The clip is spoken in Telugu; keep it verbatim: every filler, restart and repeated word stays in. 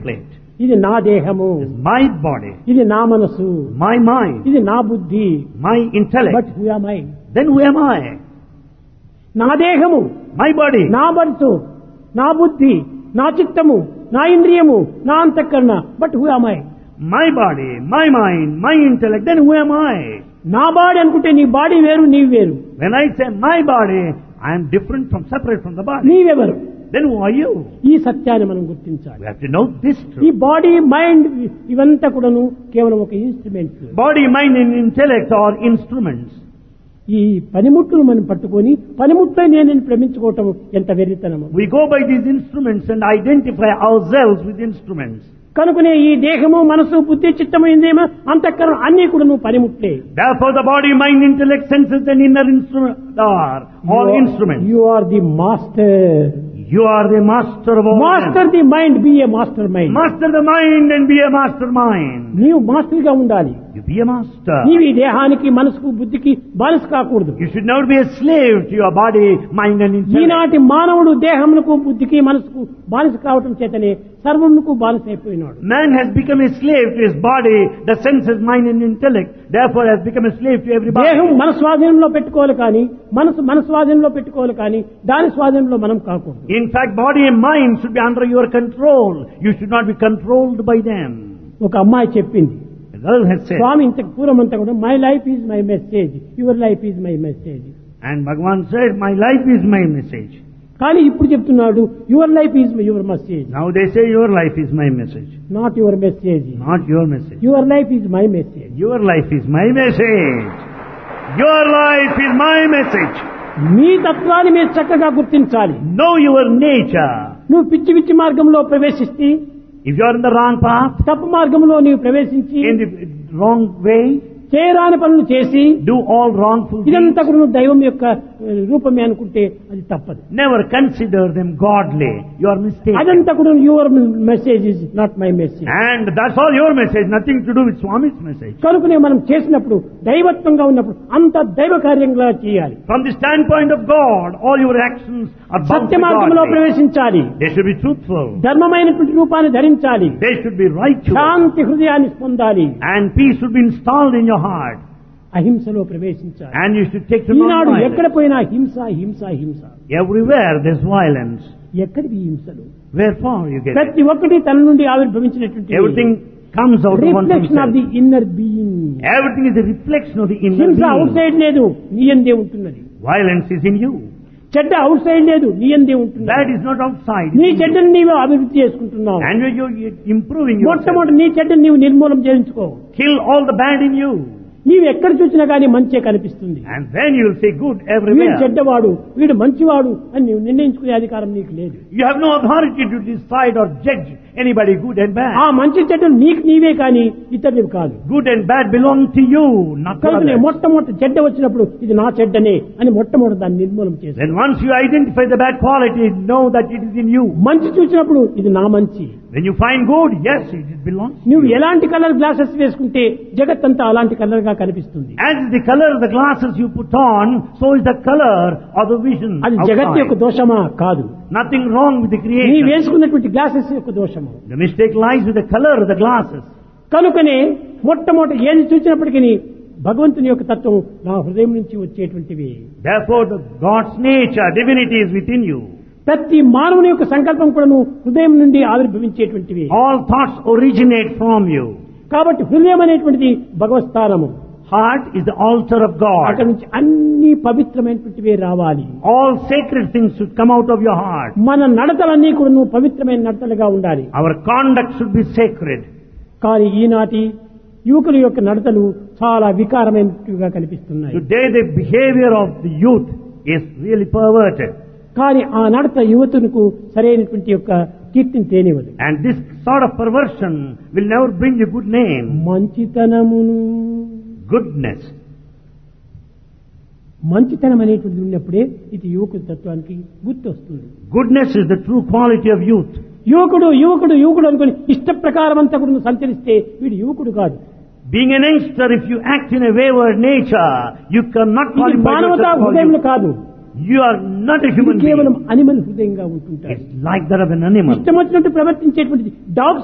contemplate. ఇది నా దేహము, It's my body, ఇది నా మనసు, my mind, ఇది నా బుద్ధి. my intellect. But who am I? Then who am I? నా దేహము, My body, నా మనసు, నా బుద్ధి, నా చిత్తము, నా ఇంద్రియము, నా అంతఃకరణ. But who am I? my body, my mind, my intellect. Then who am I? నా బాడీ అనుకుంటే నీ బాడీ వేరు, నీవు వేరు. When I say my body, I am different from, separate from the body. నీవెవరు? Then who are you? ఈ సత్యాన్ని మనం గుర్తించాలి. We have to know this ఈ truth. బాడీ, మైండ్ ఇవంతా కూడాను కేవలం ఒక instruments. Body, mind and intellect are instruments. ఈ పనిముట్లు మనం పట్టుకొని పనిముట్లై నేను ప్రేమించుకోవటం ఎంత వెర్రితనము. We go by these instruments and identify ourselves with instruments. కనుకనే ఈ దేహము, మనసు, బుద్ధి, చిత్తము, ఇంద్రియము, అంతఃకరణ అన్ని కూడా నువ్వు పనిముట్లే. Therefore the body, mind, intellect, senses and inner instruments are all instruments. You are the master. You are the master of all. Master the mind, B A master mind. Master the mind and be a master mind. నీవు మాస్టర్ గా ఉండాలి. You be a master. నీవు ఈ దేహానికి, మనసుకు, బుద్ధికి బానిస కాకూడదు. You should not be a slave to your body, mind and intellect. ఈనాటి మానవుడు దేహమునకు, బుద్ధికి, మనసుకు బానిస కావటం చేతనే సర్వమునకు బానిస అయిపోయినాడు. Man has become a slave to his body, the senses, mind and intellect. Therefore has become a slave to everybody. దేహం మన స్వాధీనంలో పెట్టుకోవాలి కానీ, మనసు మన స్వాధీనంలో పెట్టుకోవాలి కానీ, దాని స్వాధీనంలో మనం కాకూడదు. In fact, body and mind should be under your control. You should not be controlled by them. ఒక అమ్మాయి చెప్పింది, The girl has said, స్వామి ఇంతకు పూర్వం అంతా కూడా my life is my message, your life is my message. and Bhagavan said, my life is my message. కానీ ఇప్పుడు చెప్తున్నాడు your life is your message, Now they say your life is my message. Not your message. Not your message. Your life is my message. Your life is my message. Your life is my message. మీ తత్వాన్ని మీరు చక్కగా గుర్తించాలి. Know your nature. నువ్వు పిచ్చి పిచ్చి మార్గంలో ప్రవేశిస్తే, If you are in the wrong path, తప్పు మార్గంలో నీవు ప్రవేశించి in the wrong way, చేయరాని పనులు చేసి do all wrongful ఇదంతా deeds, కూడా నువ్వు దైవం యొక్క రూపమే అనుకుంటే అది తప్పదు. never consider them godly. You are mistaken. అదంతా కూడా your message is not my message. And that's all your message, nothing to do with Swami's message. కనుకనే మనం చేసినప్పుడు దైవత్వంగా ఉన్నప్పుడు అంత దైవ కార్యంగా చేయాలి. From the standpoint of God, all your actions are bound Satya to మార్గంలో godly. ప్రవేశించాలి. They should be truthful. ధర్మమైనటువంటి రూపాన్ని ధరించాలి. They should be righteous. శాంతి హృదయాన్ని పొందాలి. And peace should be installed in your heart. అహింసలో ప్రవేశించాలి. And you should take to Eenadu non-violence. ఎక్కడ పోయినా హింస హింస హింస. Everywhere there's violence. ఎక్కడికి హింసలు? Wherefore you get it. ప్రతి ఒక్కటి తన నుండి ఆవిర్భవించినటువంటి Everything comes out of one reflection of the himself. Inner being. Everything is a reflection of the inner హింస అవుట్ being. సైడ్ లేదు, నీ అందే ఉంటున్నది. Violence is in you. చెడ్డ అవుట్ సైడ్ లేదు, నీ అందే ఉంటున్నది. That is not outside. నీ It's in you. చెడ్డను నీవు అభివృద్ధి చేసుకుంటున్నావు. And you're, you're you're improving yourself. మొట్టమొదటి నీ చెడ్డను నీవు నిర్మూలన చేయించుకో. Kill all the bad in you. నీవు ఎక్కడ చూసినా కానీ మంచే కనిపిస్తుంది. And then you'll say good వీడు everywhere. చెడ్డవాడు, వీడు మంచివాడు అని నీవు నిర్ణయించుకునే అధికారం నీకు లేదు. You have no authority to decide or judge anybody good and bad. ఆ మంచి చెడ్డలు నీకు నీవే కానీ ఇతరులు కాదు. Good and bad belong to you, not to కనుకనే others. మొట్టమొదటి చెడ్డ వచ్చినప్పుడు ఇది నా చెడ్డనే అని మొట్టమొదటి దాన్ని నిర్మూలన చేసి, Then once you identify the bad quality, know that it is in you. మంచి చూసినప్పుడు ఇది నా మంచి. When you find good, yes, it belongs to నువ్వు you. ఎలాంటి కలర్ గ్లాసెస్ వేసుకుంటే జగత్ అంతా అలాంటి కలర్ గా కనిపిస్తుంది. As the color of the glasses you put on, so is the color of the vision అది జగత్ యొక్క outside. దోషమా? కాదు. Nothing wrong with the నీ creation. వేసుకున్నటువంటి గ్లాసెస్ యొక్క దోషము. The mistake lies with the color of the glasses. కనుకనే మొట్టమొదటి ఏది చూసినప్పటికీ భగవంతుని యొక్క తత్వం నా హృదయం నుంచి వచ్చేటువంటివి. Therefore, the God's nature, divinity is within you. ప్రతి మానవుని యొక్క సంకల్పం కూడా హృదయం నుండి ఆవిర్భవించేటువంటివి. All thoughts originate from you. కాబట్టి హృదయం అనేటువంటిది భగవత్ స్థానము. Heart is the altar of అక్కడ God. నుంచి అన్ని పవిత్రమైనటువంటివే రావాలి. All sacred things should come out of your heart. మన నడతలన్నీ కూడా పవిత్రమైన నడతలుగా ఉండాలి. Our conduct should be sacred. కానీ ఈనాటి యువకుల యొక్క నడతలు చాలా వికారమైనట్టుగా కనిపిస్తున్నాయి. Today the behavior of the youth is really perverted. కానీ ఆ నడత యువతులకు సరైనటువంటి యొక్క కీర్తిని తేనివ్వదు. And this sort of perversion will never bring you good name. మంచితనమును, Goodness. మంచితనం అనేటువంటిది ఉన్నప్పుడే ఇది యువకుల తత్వానికి గుర్తు వస్తుంది. Goodness is the true quality of youth. యువకుడు యువకుడు యువకుడు అనుకుని ఇష్ట ప్రకారం అంతా కూడా సంచరిస్తే వీడు యువకుడు కాదు. Being an youngster, if you act in a wayward nature, you cannot ఇది qualify మానవతా yourself for హృదయం youth. కాదు. You are not a ఇది human కేవలం being. అనిమల్ హృదయంగా ఉంటుంటారు. It's like that of an animal. ఇష్టం వచ్చినట్టు ప్రవర్తించేటువంటిది డాగ్స్